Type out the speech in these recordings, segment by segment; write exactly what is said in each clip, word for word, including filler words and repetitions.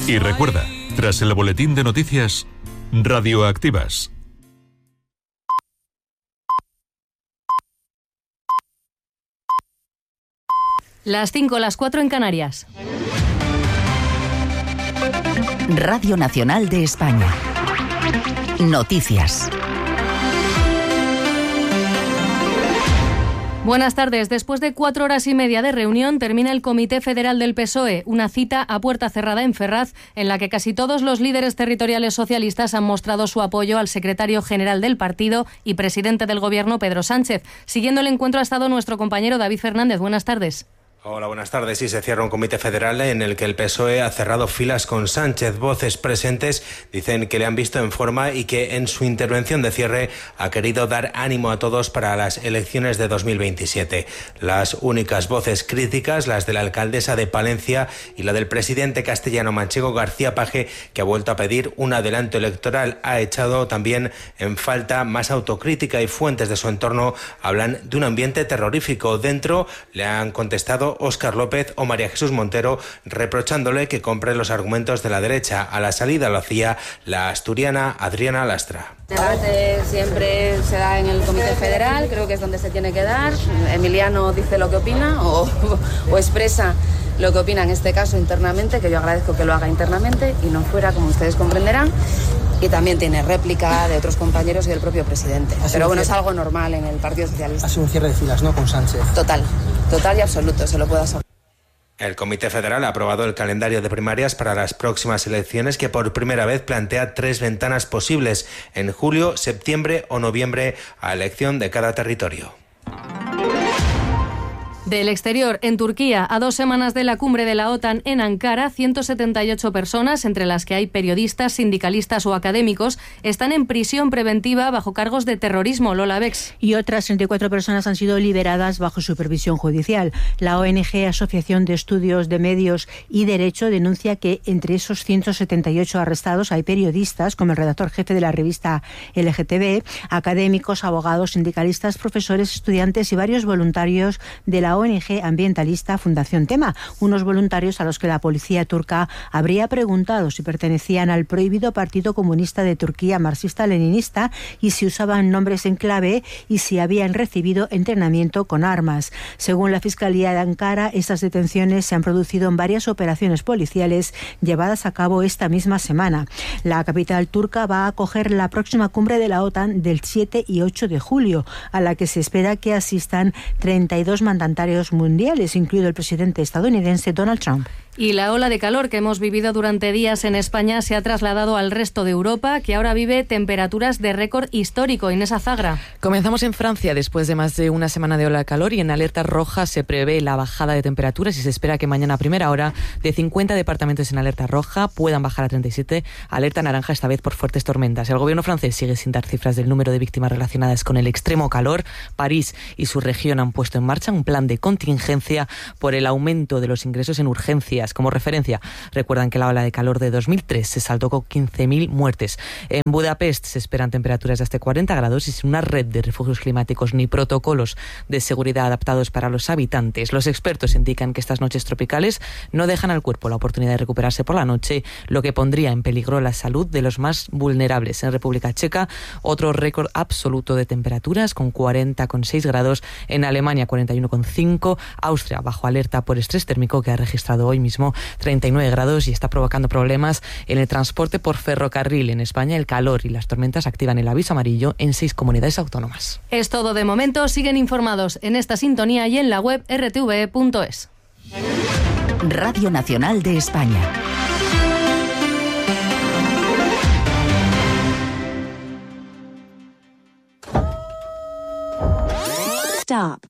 Y recuerda, tras el boletín de noticias, Radioactivas. Las cinco, las cuatro en Canarias. Radio Nacional de España. Noticias. Buenas tardes. Después de cuatro horas y media de reunión, termina el Comité Federal del P S O E, una cita a puerta cerrada en Ferraz, en la que casi todos los líderes territoriales socialistas han mostrado su apoyo al secretario general del partido y presidente del Gobierno, Pedro Sánchez. Siguiendo el encuentro ha estado nuestro compañero David Fernández. Buenas tardes. Hola, buenas tardes. Sí, se cierra un comité federal en el que el P S O E ha cerrado filas con Sánchez. Voces presentes dicen que le han visto en forma y que en su intervención de cierre ha querido dar ánimo a todos para las elecciones de dos mil veintisiete. Las únicas voces críticas, las de la alcaldesa de Palencia y la del presidente castellano-manchego García Paje, que ha vuelto a pedir un adelanto electoral. Ha echado también en falta más autocrítica y fuentes de su entorno hablan de un ambiente terrorífico. Dentro le han contestado Óscar López o María Jesús Montero, reprochándole que compre los argumentos de la derecha. A la salida lo hacía la asturiana Adriana Lastra. El debate siempre se da en el Comité Federal, creo que es donde se tiene que dar. Emiliano dice lo que opina o, o expresa lo que opina, en este caso internamente, que yo agradezco que lo haga internamente y no fuera, como ustedes comprenderán. Y también tiene réplica de otros compañeros y del propio presidente. Pero bueno, es algo normal en el Partido Socialista. Ha sido un cierre de filas, ¿no?, con Sánchez. Total, total y absoluto, se lo puedo asegurar. El Comité Federal ha aprobado el calendario de primarias para las próximas elecciones, que por primera vez plantea tres ventanas posibles: en julio, septiembre o noviembre, a elección de cada territorio. Del exterior, en Turquía, a dos semanas de la cumbre de la OTAN en Ankara, ciento setenta y ocho personas, entre las que hay periodistas, sindicalistas o académicos, están en prisión preventiva bajo cargos de terrorismo. Lola Bex. Y otras treinta y cuatro personas han sido liberadas bajo supervisión judicial. La O N G, Asociación de Estudios de Medios y Derecho, denuncia que entre esos ciento setenta y ocho arrestados hay periodistas, como el redactor jefe de la revista L G T B, académicos, abogados, sindicalistas, profesores, estudiantes y varios voluntarios de la O N G ambientalista Fundación Tema, unos voluntarios a los que la policía turca habría preguntado si pertenecían al prohibido Partido Comunista de Turquía marxista-leninista y si usaban nombres en clave y si habían recibido entrenamiento con armas. Según la Fiscalía de Ankara, estas detenciones se han producido en varias operaciones policiales llevadas a cabo esta misma semana. La capital turca va a acoger la próxima cumbre de la OTAN del siete y ocho de julio, a la que se espera que asistan treinta y dos mandatarios mundiales, incluido el presidente estadounidense Donald Trump. Y la ola de calor que hemos vivido durante días en España se ha trasladado al resto de Europa, que ahora vive temperaturas de récord histórico. Inés Azagra. Comenzamos en Francia después de más de una semana de ola de calor y en alerta roja se prevé la bajada de temperaturas y se espera que mañana a primera hora de cincuenta departamentos en alerta roja puedan bajar a treinta y siete, alerta naranja esta vez por fuertes tormentas. El gobierno francés sigue sin dar cifras del número de víctimas relacionadas con el extremo calor. París y su región han puesto en marcha un plan de contingencia por el aumento de los ingresos en urgencias. Como referencia, recuerdan que la ola de calor de dos mil tres se saldó con quince mil muertes. En Budapest se esperan temperaturas de hasta cuarenta grados y sin una red de refugios climáticos ni protocolos de seguridad adaptados para los habitantes. Los expertos indican que estas noches tropicales no dejan al cuerpo la oportunidad de recuperarse por la noche, lo que pondría en peligro la salud de los más vulnerables. En República Checa, otro récord absoluto de temperaturas con cuarenta coma seis grados. En Alemania, cuarenta y uno coma cinco. Austria, bajo alerta por estrés térmico, que ha registrado hoy mismo treinta y nueve grados y está provocando problemas en el transporte por ferrocarril. En España, el calor y las tormentas activan el aviso amarillo en seis comunidades autónomas. Es todo de momento. Siguen informados en esta sintonía y en la web r t v punto es. Radio Nacional de España. Stop.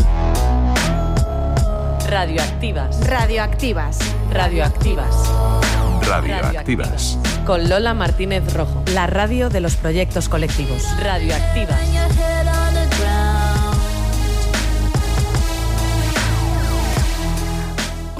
Radioactivas. Radioactivas. Radioactivas. Radioactivas. Con Lola Martínez Rojo. La radio de los proyectos colectivos. Radioactivas.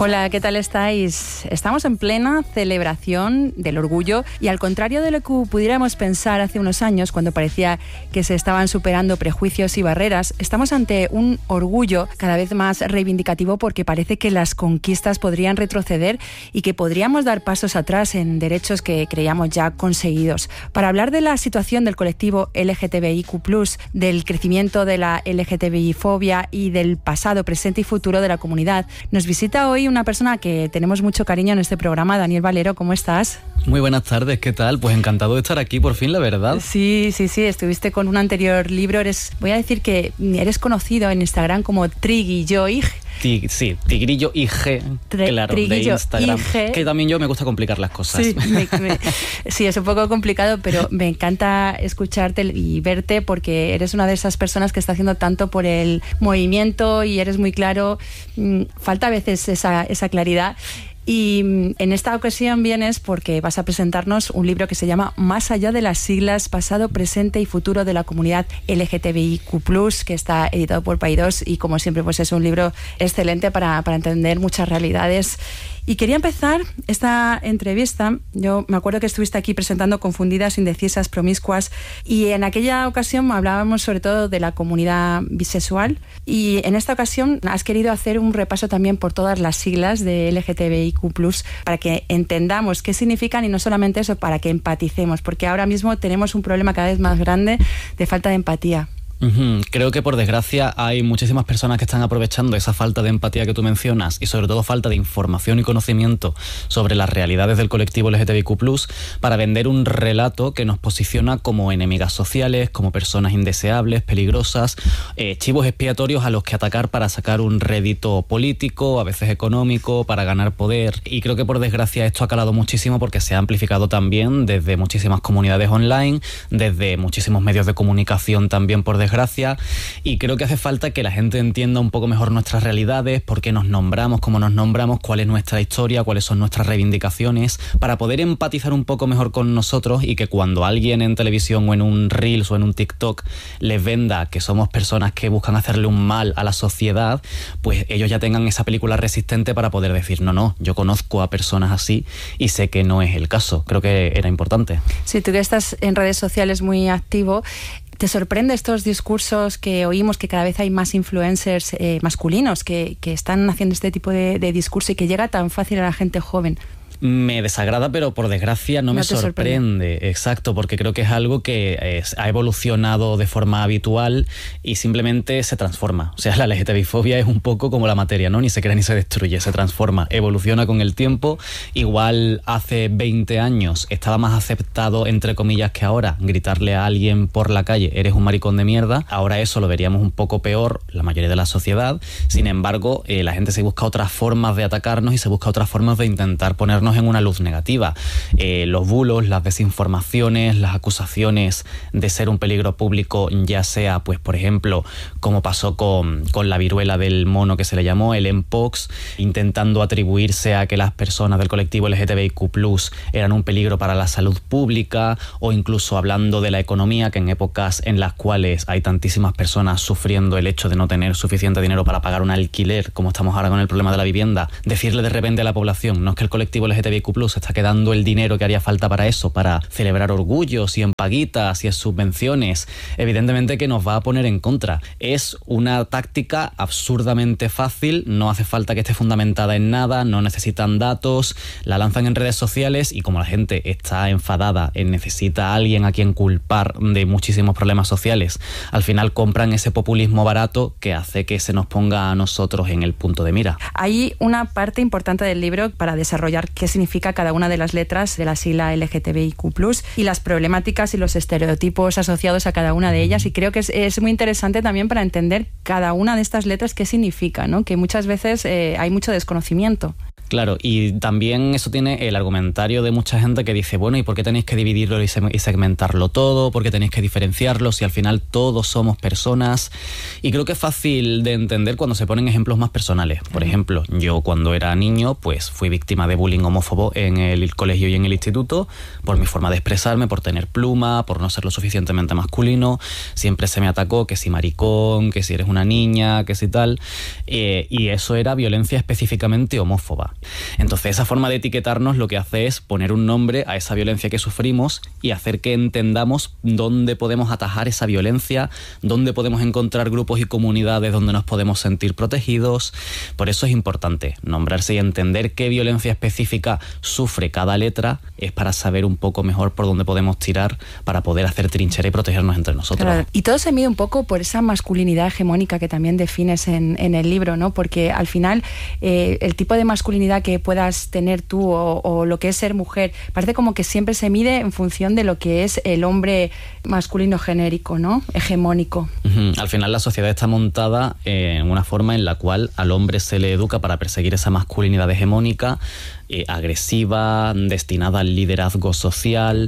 Hola, ¿qué tal estáis? Estamos en plena celebración del orgullo y al contrario de lo que pudiéramos pensar hace unos años, cuando parecía que se estaban superando prejuicios y barreras, estamos ante un orgullo cada vez más reivindicativo porque parece que las conquistas podrían retroceder y que podríamos dar pasos atrás en derechos que creíamos ya conseguidos. Para hablar de la situación del colectivo L G T B I Q plus, del crecimiento de la L G T B I-fobia y del pasado, presente y futuro de la comunidad, nos visita hoy una persona que tenemos mucho cariño en este programa, Daniel Valero. ¿Cómo estás? Muy buenas tardes, ¿qué tal? Pues encantado de estar aquí por fin, la verdad. Sí, sí, sí, estuviste con un anterior libro. Eres, voy a decir que eres conocido en Instagram como Triguilloig. Tig, sí, Tigrillo I G, Tre, claro, de Instagram. I G. Que también yo me gusta complicar las cosas. Sí, me, me, sí, es un poco complicado, pero me encanta escucharte y verte porque eres una de esas personas que está haciendo tanto por el movimiento y eres muy claro. Falta a veces esa, esa claridad. Y en esta ocasión vienes porque vas a presentarnos un libro que se llama Más allá de las siglas, pasado, presente y futuro de la comunidad L G T B I Q plus, que está editado por Paidós y como siempre pues es un libro excelente para, para entender muchas realidades. Y quería empezar esta entrevista. Yo me acuerdo que estuviste aquí presentando Confundidas, Indecisas, Promiscuas, y en aquella ocasión hablábamos sobre todo de la comunidad bisexual, y en esta ocasión has querido hacer un repaso también por todas las siglas de L G T B I Q plus, para que entendamos qué significan y no solamente eso, para que empaticemos, porque ahora mismo tenemos un problema cada vez más grande de falta de empatía. Uh-huh. Creo que por desgracia hay muchísimas personas que están aprovechando esa falta de empatía que tú mencionas y sobre todo falta de información y conocimiento sobre las realidades del colectivo L G T B I Q plus para vender un relato que nos posiciona como enemigas sociales, como personas indeseables, peligrosas, eh, chivos expiatorios a los que atacar para sacar un rédito político, a veces económico, para ganar poder. Y creo que por desgracia esto ha calado muchísimo porque se ha amplificado también desde muchísimas comunidades online, desde muchísimos medios de comunicación también por desgracia. Gracia, y creo que hace falta que la gente entienda un poco mejor nuestras realidades, por qué nos nombramos, cómo nos nombramos, cuál es nuestra historia, cuáles son nuestras reivindicaciones, para poder empatizar un poco mejor con nosotros y que cuando alguien en televisión o en un Reels o en un TikTok les venda que somos personas que buscan hacerle un mal a la sociedad, pues ellos ya tengan esa película resistente para poder decir, no, no, yo conozco a personas así y sé que no es el caso. Creo que era importante. Sí, tú que estás en redes sociales muy activo, ¿te sorprende estos discursos que oímos, que cada vez hay más influencers eh, masculinos que, que están haciendo este tipo de, de discurso y que llega tan fácil a la gente joven? Me desagrada, pero por desgracia no, no me sorprende. sorprende. Exacto, porque creo que es algo que es, ha evolucionado de forma habitual y simplemente se transforma. O sea, la L G T B I fobia es un poco como la materia, ¿no? Ni se crea ni se destruye, se transforma, evoluciona con el tiempo. Igual hace veinte años estaba más aceptado, entre comillas, que ahora gritarle a alguien por la calle, eres un maricón de mierda. Ahora eso lo veríamos un poco peor, la mayoría de la sociedad. Sin embargo, eh, la gente se busca otras formas de atacarnos y se busca otras formas de intentar ponernos en una luz negativa. Eh, los bulos, las desinformaciones, las acusaciones de ser un peligro público, ya sea, pues por ejemplo, como pasó con, con la viruela del mono que se le llamó, el Mpox, intentando atribuirse a que las personas del colectivo L G T B I Q plus eran un peligro para la salud pública, o incluso hablando de la economía, que en épocas en las cuales hay tantísimas personas sufriendo el hecho de no tener suficiente dinero para pagar un alquiler, como estamos ahora con el problema de la vivienda, decirle de repente a la población, no es que el colectivo L G T B I Q plus está quedando el dinero que haría falta para eso, para celebrar orgullos y en paguitas y en subvenciones, evidentemente que nos va a poner en contra. Es una táctica absurdamente fácil, no hace falta que esté fundamentada en nada, no necesitan datos, la lanzan en redes sociales y como la gente está enfadada, necesita a alguien a quien culpar de muchísimos problemas sociales, al final compran ese populismo barato que hace que se nos ponga a nosotros en el punto de mira. Hay una parte importante del libro para desarrollar qué significa cada una de las letras de la sigla L G T B I Q plus y las problemáticas y los estereotipos asociados a cada una de ellas, y creo que es, es muy interesante también para entender cada una de estas letras qué significa, ¿no? Que muchas veces eh, hay mucho desconocimiento. Claro, y también eso tiene el argumentario de mucha gente que dice, bueno, ¿y por qué tenéis que dividirlo y segmentarlo todo? ¿Por qué tenéis que diferenciarlo si al final todos somos personas? Y creo que es fácil de entender cuando se ponen ejemplos más personales. Por ejemplo, yo cuando era niño, pues fui víctima de bullying homófobo en el colegio y en el instituto por mi forma de expresarme, por tener pluma, por no ser lo suficientemente masculino. Siempre se me atacó que si maricón, que si eres una niña, que si tal. Eh, y eso era violencia específicamente homófoba. Entonces esa forma de etiquetarnos lo que hace es poner un nombre a esa violencia que sufrimos y hacer que entendamos dónde podemos atajar esa violencia, dónde podemos encontrar grupos y comunidades donde nos podemos sentir protegidos. Por eso es importante nombrarse y entender qué violencia específica sufre cada letra, es para saber un poco mejor por dónde podemos tirar para poder hacer trinchera y protegernos entre nosotros. Claro. Y todo se mide un poco por esa masculinidad hegemónica que también defines en, en el libro, ¿no? Porque al final eh, el tipo de masculinidad que puedas tener tú o, o lo que es ser mujer, parece como que siempre se mide en función de lo que es el hombre masculino genérico, ¿no? Hegemónico. Uh-huh. Al final la sociedad está montada en una forma en la cual al hombre se le educa para perseguir esa masculinidad hegemónica, eh, agresiva, destinada al liderazgo social,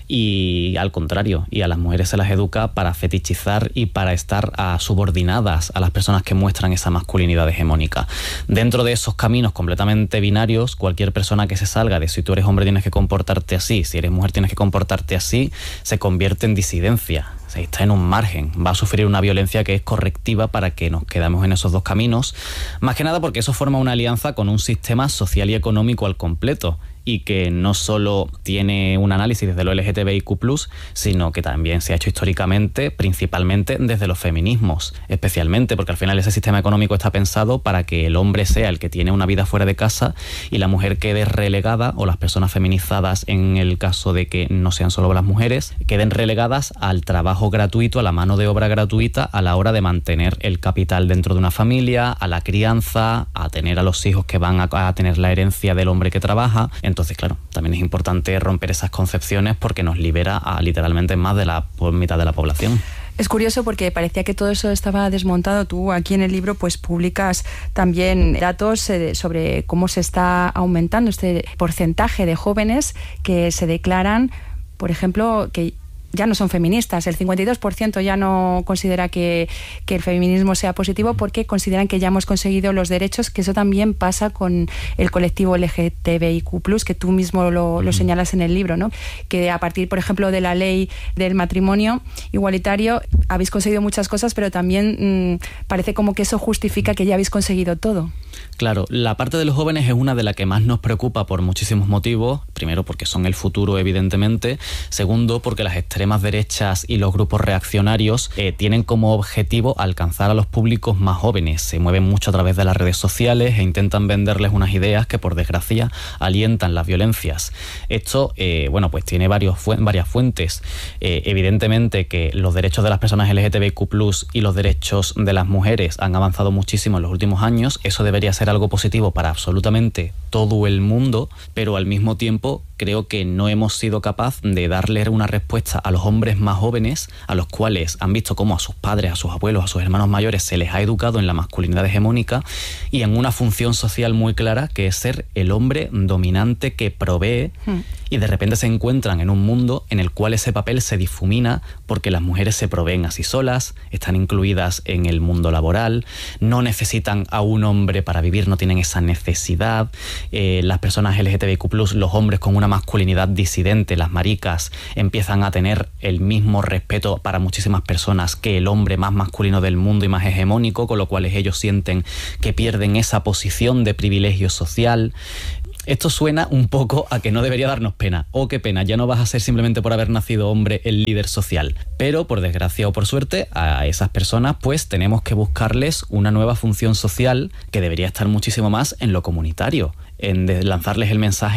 y al contrario, y a las mujeres se las educa para fetichizar y para estar uh, subordinadas a las personas que muestran esa masculinidad hegemónica. Dentro de esos caminos completamente binarios, cualquier persona que se salga de si tú eres hombre tienes que comportarte así, si eres mujer tienes que comportarte así, se convierte en disidencia. O sea, está en un margen, va a sufrir una violencia que es correctiva para que nos quedemos en esos dos caminos, más que nada porque eso forma una alianza con un sistema social y económico al completo, y que no solo tiene un análisis desde lo L G T B I Q plus, sino que también se ha hecho históricamente, principalmente desde los feminismos, especialmente porque al final ese sistema económico está pensado para que el hombre sea el que tiene una vida fuera de casa y la mujer quede relegada, o las personas feminizadas, en el caso de que no sean solo las mujeres, queden relegadas al trabajo gratuito, a la mano de obra gratuita a la hora de mantener el capital dentro de una familia, a la crianza, a tener a los hijos que van a, a tener la herencia del hombre que trabaja. Entonces, claro, también es importante romper esas concepciones porque nos libera a literalmente más de la mitad de la población. Es curioso porque parecía que todo eso estaba desmontado. Tú aquí en el libro pues publicas también datos eh, sobre cómo se está aumentando este porcentaje de jóvenes que se declaran, por ejemplo, que ya no son feministas. El cincuenta y dos por ciento ya no considera que, que el feminismo sea positivo porque consideran que ya hemos conseguido los derechos, que eso también pasa con el colectivo L G T B I Q plus, que tú mismo lo, lo señalas en el libro, ¿no? Que a partir, por ejemplo, de la ley del matrimonio igualitario habéis conseguido muchas cosas, pero también mmm, parece como que eso justifica que ya habéis conseguido todo. Claro, la parte de los jóvenes es una de las que más nos preocupa por muchísimos motivos. Primero, porque son el futuro, evidentemente. Segundo, porque las extremas derechas y los grupos reaccionarios eh, tienen como objetivo alcanzar a los públicos más jóvenes. Se mueven mucho a través de las redes sociales e intentan venderles unas ideas que, por desgracia, alientan las violencias. Esto, eh, bueno, pues tiene varios fu- varias fuentes. Eh, evidentemente que los derechos de las personas L G T B I Q plus y los derechos de las mujeres han avanzado muchísimo en los últimos años. Eso debería ser algo positivo para absolutamente todo el mundo, pero al mismo tiempo creo que no hemos sido capaz de darle una respuesta a los hombres más jóvenes, a los cuales han visto cómo a sus padres, a sus abuelos, a sus hermanos mayores se les ha educado en la masculinidad hegemónica y en una función social muy clara, que es ser el hombre dominante que provee, hmm. y de repente se encuentran en un mundo en el cual ese papel se difumina porque las mujeres se proveen así solas, están incluidas en el mundo laboral, no necesitan a un hombre para vivir, no tienen esa necesidad. Eh, las personas L G T B I Q plus, los hombres con una masculinidad disidente, las maricas, empiezan a tener el mismo respeto para muchísimas personas que el hombre más masculino del mundo y más hegemónico, con lo cual ellos sienten que pierden esa posición de privilegio social. Esto suena un poco a que no debería darnos pena. Oh, qué pena, ya no vas a ser simplemente por haber nacido hombre el líder social. Pero, por desgracia o por suerte, a esas personas pues tenemos que buscarles una nueva función social que debería estar muchísimo más en lo comunitario, en lanzarles el mensaje de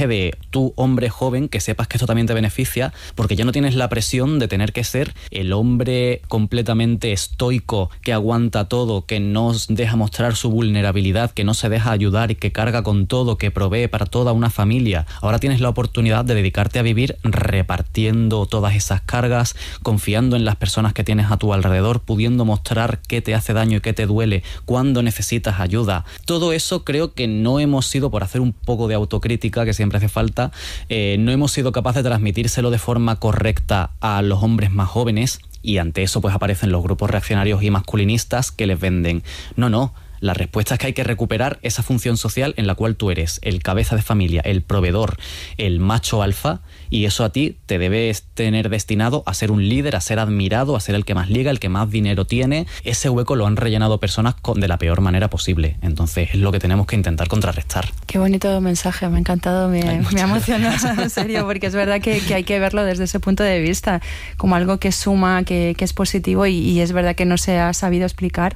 tú, hombre joven, que sepas que esto también te beneficia, porque ya no tienes la presión de tener que ser el hombre completamente estoico, que aguanta todo, que no deja mostrar su vulnerabilidad, que no se deja ayudar y que carga con todo, que provee para toda una familia. Ahora tienes la oportunidad de dedicarte a vivir repartiendo todas esas cargas, confiando en las personas que tienes a tu alrededor, pudiendo mostrar qué te hace daño y qué te duele, cuándo necesitas ayuda. Todo eso creo que no hemos sido, por hacer un poco de autocrítica, que siempre hace falta, eh, no hemos sido capaces de transmitírselo de forma correcta a los hombres más jóvenes, y ante eso pues aparecen los grupos reaccionarios y masculinistas que les venden. No, no. La respuesta es que hay que recuperar esa función social en la cual tú eres el cabeza de familia, el proveedor, el macho alfa, y eso a ti te debes tener destinado a ser un líder, a ser admirado, a ser el que más liga, el que más dinero tiene. Ese hueco lo han rellenado personas con, de la peor manera posible. Entonces es lo que tenemos que intentar contrarrestar. Qué bonito mensaje, me ha encantado, me, me ha emocionado, en serio, porque es verdad que, que hay que verlo desde ese punto de vista, como algo que suma, que, que es positivo, y, y es verdad que no se ha sabido explicar.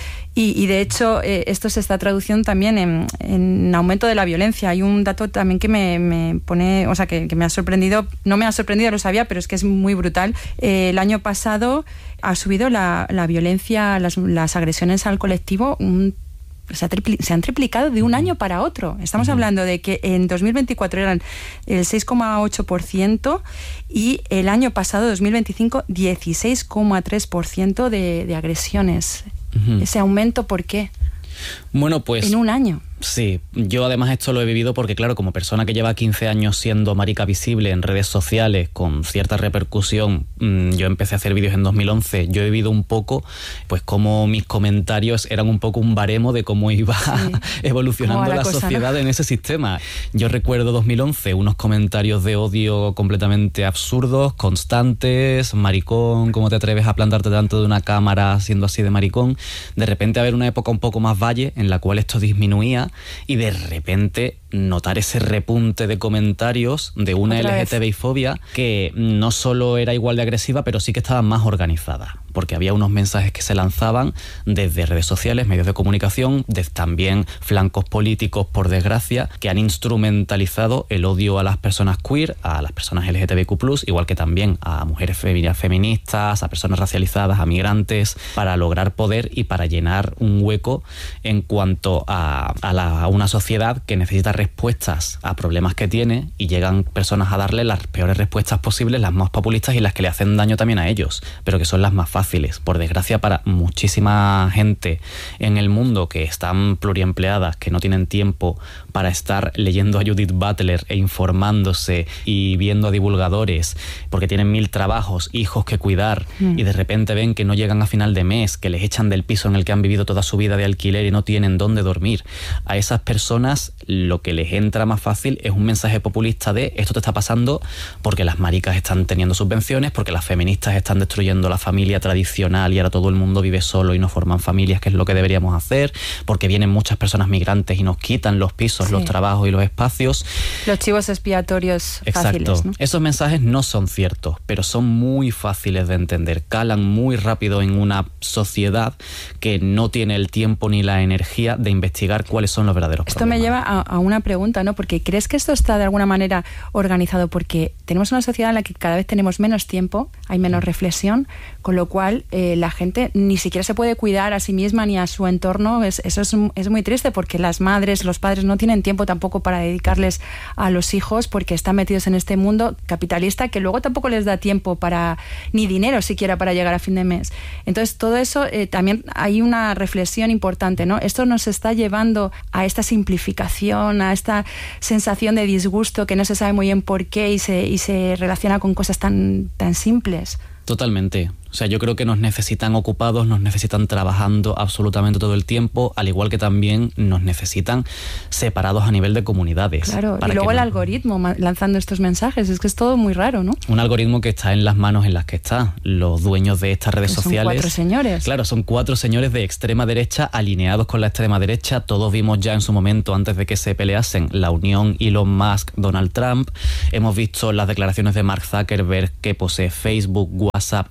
Y, y de hecho eh, esto se está traduciendo también en, en aumento de la violencia. Hay un dato también que me, me pone, o sea, que, que me ha sorprendido, no me ha sorprendido, lo sabía, pero es que es muy brutal. Eh, el año pasado ha subido la, la violencia, las, las agresiones al colectivo, un Se, ha tripli- se han triplicado de un año para otro. Estamos uh-huh. hablando de que en dos mil veinticuatro eran el seis coma ocho por ciento y el año pasado, dos mil veinticinco, dieciséis coma tres por ciento de, de agresiones. Uh-huh. Ese aumento, ¿por qué? Bueno, pues... En un año. Sí, yo además esto lo he vivido porque, claro, como persona que lleva quince años siendo marica visible en redes sociales con cierta repercusión, yo empecé a hacer vídeos en dos mil once, yo he vivido un poco, pues como mis comentarios eran un poco un baremo de cómo iba sí. evolucionando la, la cosa, sociedad, ¿no? En ese sistema. Yo recuerdo dos mil once, unos comentarios de odio completamente absurdos, constantes, maricón, ¿cómo te atreves a plantarte delante de una cámara siendo así de maricón? De repente haber una época un poco más valle en la cual esto disminuía, y de repente notar ese repunte de comentarios de una L G T B I fobia que no solo era igual de agresiva, pero sí que estaba más organizada, porque había unos mensajes que se lanzaban desde redes sociales, medios de comunicación, desde también flancos políticos, por desgracia, que han instrumentalizado el odio a las personas queer, a las personas L G T B I Q plus, igual que también a mujeres feministas, a personas racializadas, a migrantes, para lograr poder y para llenar un hueco en cuanto a, a, la, a una sociedad que necesita respuestas a problemas que tiene, y llegan personas a darle las peores respuestas posibles, las más populistas y las que le hacen daño también a ellos, pero que son las más fáciles. Por desgracia, para muchísima gente en el mundo que están pluriempleadas, que no tienen tiempo para estar leyendo a Judith Butler e informándose y viendo a divulgadores, porque tienen mil trabajos, hijos que cuidar, mm. y de repente ven que no llegan a final de mes, que les echan del piso en el que han vivido toda su vida de alquiler y no tienen dónde dormir. A esas personas lo que les entra más fácil es un mensaje populista de esto te está pasando porque las maricas están teniendo subvenciones, porque las feministas están destruyendo la familia tradicional y ahora todo el mundo vive solo y no forman familias, que es lo que deberíamos hacer, porque vienen muchas personas migrantes y nos quitan los pisos, sí. los trabajos y los espacios. Los chivos expiatorios Exacto. fáciles, ¿no? Esos mensajes no son ciertos, pero son muy fáciles de entender, calan muy rápido en una sociedad que no tiene el tiempo ni la energía de investigar cuáles son los verdaderos Esto problemas. me lleva a, a una pregunta, ¿no? Porque ¿crees que esto está de alguna manera organizado? Porque tenemos una sociedad en la que cada vez tenemos menos tiempo, hay menos reflexión, con lo cual eh, la gente ni siquiera se puede cuidar a sí misma ni a su entorno. Es, eso es, es muy triste, porque las madres, los padres no tienen tiempo tampoco para dedicarles a los hijos, porque están metidos en este mundo capitalista que luego tampoco les da tiempo para, ni dinero siquiera para llegar a fin de mes. Entonces todo eso eh, también hay una reflexión importante, ¿no? Esto nos está llevando a esta simplificación, a esta sensación de disgusto que no se sabe muy bien por qué y se, y se relaciona con cosas tan, tan simples. Totalmente. O sea, yo creo que nos necesitan ocupados, nos necesitan trabajando absolutamente todo el tiempo, al igual que también nos necesitan separados a nivel de comunidades. Claro, y luego el no... algoritmo lanzando estos mensajes, es que es todo muy raro, ¿no? Un algoritmo que está en las manos en las que está. Los dueños de estas redes son sociales... Son cuatro señores. Claro, son cuatro señores de extrema derecha alineados con la extrema derecha. Todos vimos ya en su momento, antes de que se peleasen, la unión Elon Musk-Donald Trump. Hemos visto las declaraciones de Mark Zuckerberg, que posee Facebook, WhatsApp, Instagram,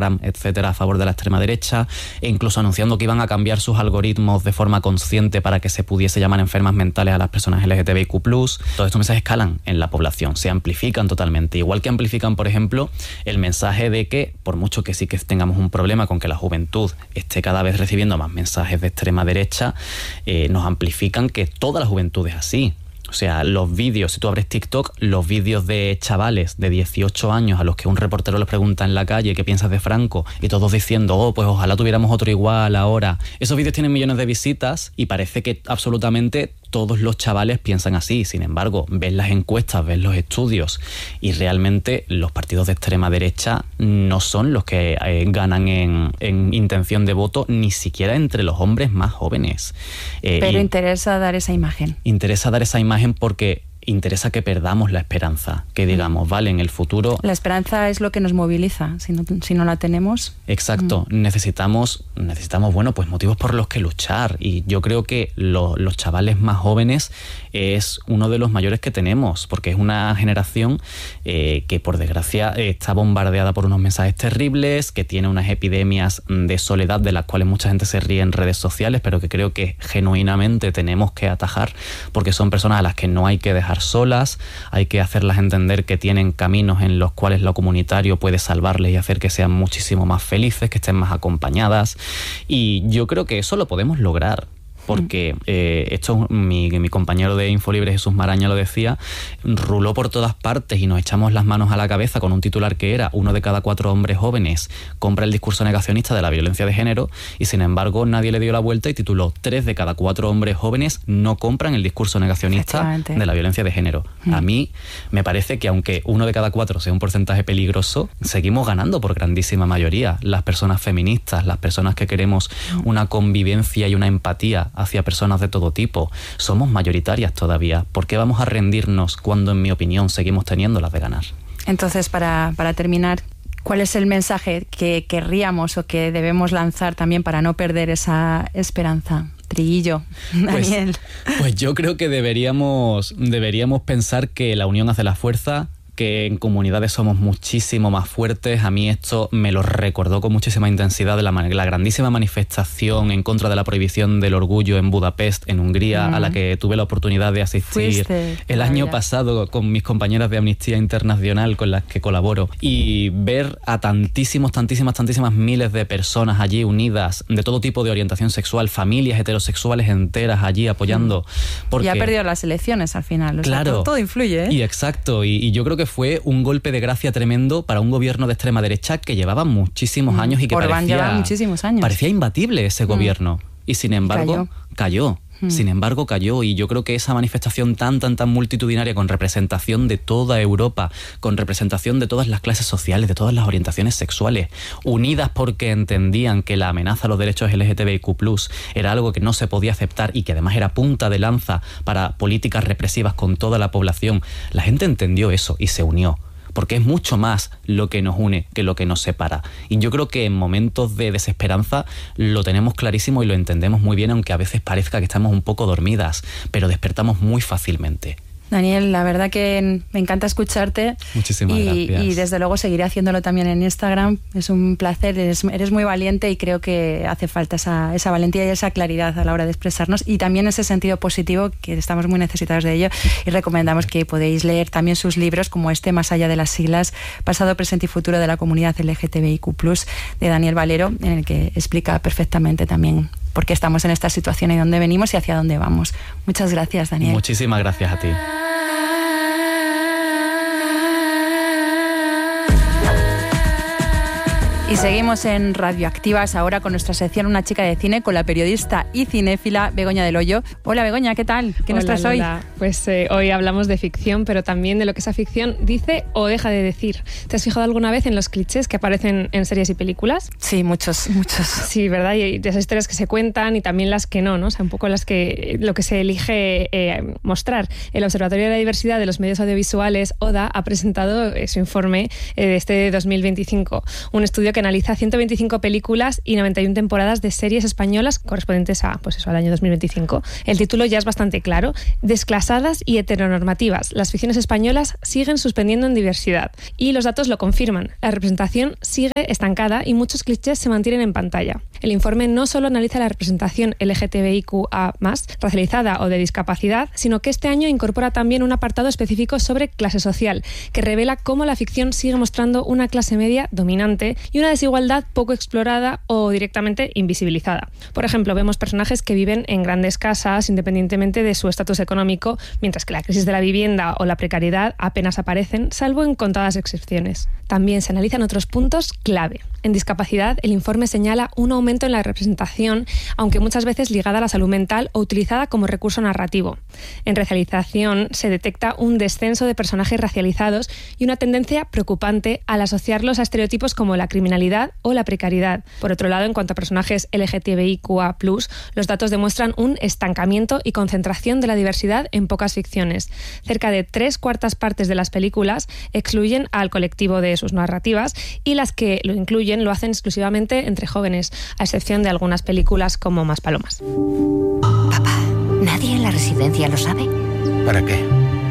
Instagram, etcétera, a favor de la extrema derecha, e incluso anunciando que iban a cambiar sus algoritmos de forma consciente para que se pudiese llamar enfermas mentales a las personas L G B T Q plus. Todos estos mensajes escalan en la población, se amplifican totalmente, igual que amplifican, por ejemplo, el mensaje de que, por mucho que sí que tengamos un problema con que la juventud esté cada vez recibiendo más mensajes de extrema derecha, eh, nos amplifican que toda la juventud es así. O sea, los vídeos, si tú abres TikTok, los vídeos de chavales de dieciocho años a los que un reportero les pregunta en la calle qué piensas de Franco y todos diciendo, oh, pues ojalá tuviéramos otro igual ahora. Esos vídeos tienen millones de visitas y parece que absolutamente todos los chavales piensan así. Sin embargo, ves las encuestas, ves los estudios y realmente los partidos de extrema derecha no son los que eh, ganan en, en intención de voto, ni siquiera entre los hombres más jóvenes. Eh, Pero interesa dar esa imagen. Interesa dar esa imagen porque interesa que perdamos la esperanza, que digamos, vale, en el futuro... La esperanza es lo que nos moviliza, si no, si no la tenemos... Exacto, mm. necesitamos, necesitamos, bueno, pues motivos por los que luchar, y yo creo que lo, los chavales más jóvenes es uno de los mayores que tenemos, porque es una generación eh, que por desgracia está bombardeada por unos mensajes terribles, que tiene unas epidemias de soledad de las cuales mucha gente se ríe en redes sociales, pero que creo que genuinamente tenemos que atajar, porque son personas a las que no hay que dejar solas, hay que hacerlas entender que tienen caminos en los cuales lo comunitario puede salvarles y hacer que sean muchísimo más felices, que estén más acompañadas, y yo creo que eso lo podemos lograr. Porque eh, esto mi, mi compañero de Infolibre, Jesús Maraña, lo decía, ruló por todas partes y nos echamos las manos a la cabeza con un titular que era: uno de cada cuatro hombres jóvenes compra el discurso negacionista de la violencia de género, y sin embargo nadie le dio la vuelta y tituló: tres de cada cuatro hombres jóvenes no compran el discurso negacionista de la violencia de género. Mm. A mí me parece que aunque uno de cada cuatro sea un porcentaje peligroso, seguimos ganando por grandísima mayoría. Las personas feministas, las personas que queremos una convivencia y una empatía hacia personas de todo tipo, somos mayoritarias todavía. ¿Por qué vamos a rendirnos cuando, en mi opinión, seguimos teniendo las de ganar? Entonces, para, para terminar, ¿cuál es el mensaje que querríamos o que debemos lanzar también para no perder esa esperanza? Triguillo, Daniel. Pues, pues yo creo que deberíamos, deberíamos pensar que la unión hace la fuerza, que en comunidades somos muchísimo más fuertes. A mí esto me lo recordó con muchísima intensidad de la, la grandísima manifestación en contra de la prohibición del orgullo en Budapest, en Hungría, mm. a la que tuve la oportunidad de asistir Fuiste, el año pasado con mis compañeras de Amnistía Internacional con las que colaboro, y ver a tantísimos, tantísimas, tantísimas miles de personas allí unidas, de todo tipo de orientación sexual, familias heterosexuales enteras allí apoyando. Mm. Porque, y ha perdido las elecciones al final. O claro. Sea, todo, todo influye, ¿eh? Y exacto, y, y yo creo que fue un golpe de gracia tremendo para un gobierno de extrema derecha que llevaba muchísimos años y que Orbán parecía, muchísimos años. parecía imbatible ese mm. gobierno. Y sin embargo, cayó. cayó. Mm. Sin embargo, cayó. Y yo creo que esa manifestación tan, tan, tan multitudinaria, con representación de toda Europa, con representación de todas las clases sociales, de todas las orientaciones sexuales, unidas porque entendían que la amenaza a los derechos L G B T Q plus era algo que no se podía aceptar y que además era punta de lanza para políticas represivas con toda la población. La gente entendió eso y se unió, porque es mucho más lo que nos une que lo que nos separa. Y yo creo que en momentos de desesperanza lo tenemos clarísimo y lo entendemos muy bien, aunque a veces parezca que estamos un poco dormidas, pero despertamos muy fácilmente. Daniel, la verdad que me encanta escucharte. Muchísimas y, gracias. Y desde luego seguiré haciéndolo también en Instagram. Es un placer, eres, eres muy valiente y creo que hace falta esa, esa valentía y esa claridad a la hora de expresarnos, y también ese sentido positivo, que estamos muy necesitados de ello, y recomendamos que podéis leer también sus libros, como este Más allá de las siglas, pasado, presente y futuro de la comunidad L G T B I Q plus, de Daniel Valero, en el que explica perfectamente también por qué estamos en esta situación y dónde venimos y hacia dónde vamos. Muchas gracias, Daniel. Muchísimas gracias a ti. Y seguimos en Radioactivas ahora con nuestra sección Una chica de cine, con la periodista y cinéfila Begoña del Hoyo. Hola Begoña, ¿qué tal? ¿Qué nos traes hoy? Pues eh, hoy hablamos de ficción, pero también de lo que esa ficción dice o deja de decir. ¿Te has fijado alguna vez en los clichés que aparecen en series y películas? Sí, muchos, muchos. Sí, ¿verdad? Y de esas historias que se cuentan y también las que no, ¿no? O sea, un poco las que lo que se elige eh, mostrar. El Observatorio de la Diversidad de los Medios Audiovisuales, O D A, ha presentado eh, su informe eh, de este dos mil veinticinco. Un estudio que analiza ciento veinticinco películas y noventa y una temporadas de series españolas correspondientes a, pues eso, al año dos mil veinticinco. El título ya es bastante claro: desclasadas y heteronormativas. Las ficciones españolas siguen suspendiendo en diversidad. Y los datos lo confirman. La representación sigue estancada y muchos clichés se mantienen en pantalla. El informe no solo analiza la representación L G T B I Q A más, racializada o de discapacidad, sino que este año incorpora también un apartado específico sobre clase social, que revela cómo la ficción sigue mostrando una clase media dominante y una desigualdad poco explorada o directamente invisibilizada. Por ejemplo, vemos personajes que viven en grandes casas independientemente de su estatus económico, mientras que la crisis de la vivienda o la precariedad apenas aparecen, salvo en contadas excepciones. También se analizan otros puntos clave. En discapacidad, el informe señala un aumento en la representación, aunque muchas veces ligada a la salud mental o utilizada como recurso narrativo. En racialización se detecta un descenso de personajes racializados y una tendencia preocupante al asociarlos a estereotipos como la criminalidad o la precariedad. Por otro lado, en cuanto a personajes L G T B I Q A plus, los datos demuestran un estancamiento y concentración de la diversidad en pocas ficciones. Cerca de tres cuartas partes de las películas excluyen al colectivo de sus narrativas y las que lo incluyen lo hacen exclusivamente entre jóvenes, a excepción de algunas películas como Maspalomas. Papá, ¿nadie en la residencia lo sabe? ¿Para qué?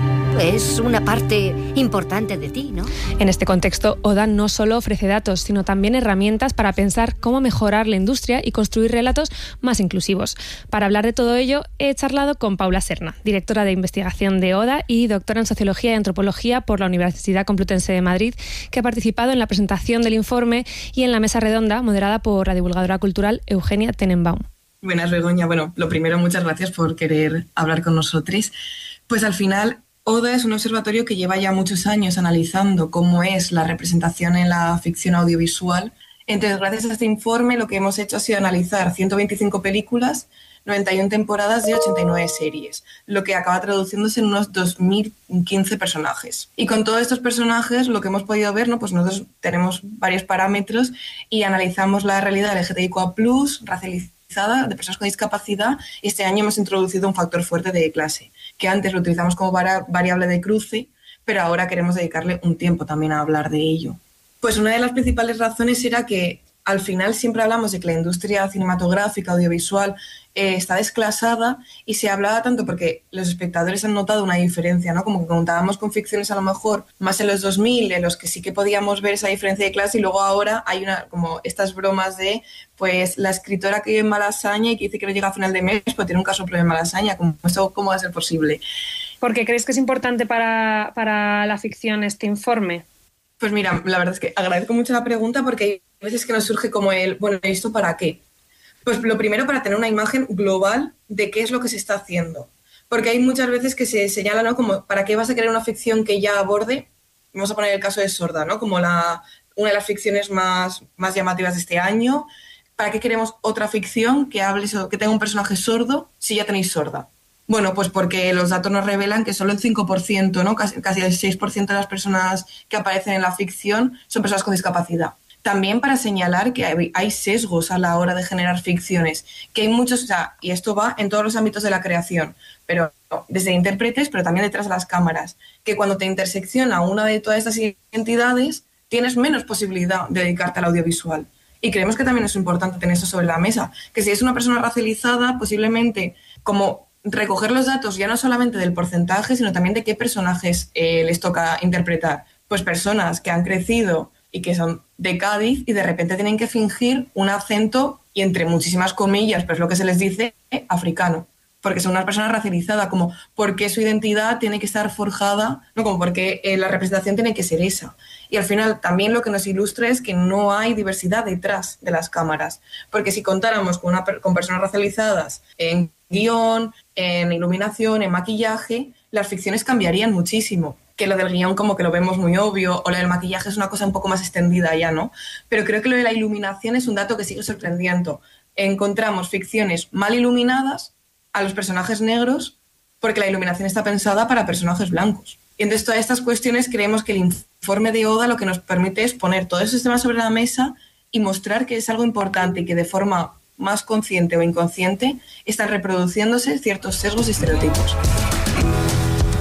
Es una parte importante de ti, ¿no? En este contexto, Oda no solo ofrece datos, sino también herramientas para pensar cómo mejorar la industria y construir relatos más inclusivos. Para hablar de todo ello, he charlado con Paula Serna, directora de investigación de Oda y doctora en Sociología y Antropología por la Universidad Complutense de Madrid, que ha participado en la presentación del informe y en la mesa redonda moderada por la divulgadora cultural Eugenia Tenenbaum. Buenas, Begoña. Bueno, lo primero, muchas gracias por querer hablar con nosotros. Pues al final, Oda es un observatorio que lleva ya muchos años analizando cómo es la representación en la ficción audiovisual. Entonces, gracias a este informe, lo que hemos hecho ha sido analizar ciento veinticinco películas, noventa y una temporadas de ochenta y nueve series, lo que acaba traduciéndose en unos dos mil quince personajes. Y con todos estos personajes, lo que hemos podido ver, ¿no? Pues nosotros tenemos varios parámetros y analizamos la realidad L G T B I Q A plus, racializada, de personas con discapacidad, y este año hemos introducido un factor fuerte de clase, que antes lo utilizamos como variable de cruce, pero ahora queremos dedicarle un tiempo también a hablar de ello. Pues una de las principales razones era que al final siempre hablamos de que la industria cinematográfica, audiovisual, eh, está desclasada, y se hablaba tanto porque los espectadores han notado una diferencia, ¿no? Como que contábamos con ficciones a lo mejor más en los dos mil, en los que sí que podíamos ver esa diferencia de clase, y luego ahora hay una como estas bromas de pues la escritora que vive en Malasaña y que dice que no llega a final de mes, pues tiene un caso propio en Malasaña. ¿Cómo, ¿Cómo va a ser posible? ¿Por qué crees que es importante para, para la ficción este informe? Pues mira, la verdad es que agradezco mucho la pregunta, porque hay veces que nos surge como el, bueno, ¿esto para qué? Pues lo primero, para tener una imagen global de qué es lo que se está haciendo. Porque hay muchas veces que se señala, ¿no? Como, ¿para qué vas a querer una ficción que ya aborde? Vamos a poner el caso de Sorda, ¿no? Como la, una de las ficciones más, más llamativas de este año. ¿Para qué queremos otra ficción que hable, que tenga un personaje sordo si ya tenéis Sorda? Bueno, pues porque los datos nos revelan que solo el cinco por ciento, ¿no? Casi, casi el seis por ciento de las personas que aparecen en la ficción son personas con discapacidad. También para señalar que hay, hay sesgos a la hora de generar ficciones, que hay muchos, o sea, y esto va en todos los ámbitos de la creación, pero desde intérpretes, pero también detrás de las cámaras, que cuando te intersecciona una de todas estas identidades, tienes menos posibilidad de dedicarte al audiovisual. Y creemos que también es importante tener eso sobre la mesa, que si es una persona racializada, posiblemente como recoger los datos ya no solamente del porcentaje, sino también de qué personajes eh, les toca interpretar. Pues personas que han crecido y que son de Cádiz y de repente tienen que fingir un acento, y entre muchísimas comillas, pues lo que se les dice, eh, africano, porque son unas personas racializadas, como por qué su identidad tiene que estar forjada, no como porque eh, la representación tiene que ser esa. Y al final también lo que nos ilustra es que no hay diversidad detrás de las cámaras, porque si contáramos con, una, con personas racializadas en guión, en iluminación, en maquillaje, las ficciones cambiarían muchísimo. Que lo del guión como que lo vemos muy obvio, o lo del maquillaje es una cosa un poco más extendida ya, ¿no? Pero creo que lo de la iluminación es un dato que sigue sorprendiendo. Encontramos ficciones mal iluminadas a los personajes negros porque la iluminación está pensada para personajes blancos. Y entonces todas estas cuestiones creemos que el informe de Oda lo que nos permite es poner todos esos temas sobre la mesa y mostrar que es algo importante y que de forma más consciente o inconsciente están reproduciéndose ciertos sesgos y estereotipos.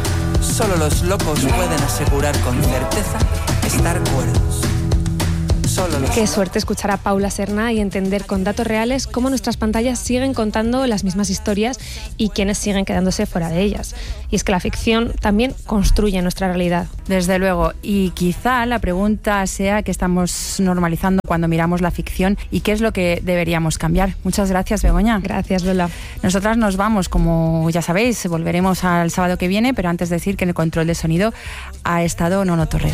Solo los locos pueden asegurar con certeza estar cuerdos. solo los... Qué suerte escuchar a Paula Serna y entender con datos reales cómo nuestras pantallas siguen contando las mismas historias y quiénes siguen quedándose fuera de ellas. Y es que la ficción también construye nuestra realidad. Desde luego, y quizá la pregunta sea qué estamos normalizando cuando miramos la ficción y qué es lo que deberíamos cambiar. Muchas gracias, Begoña. Gracias, Lola. Nosotras nos vamos, como ya sabéis, volveremos al sábado que viene, pero antes de decir que en el control de sonido ha estado Nono Torres.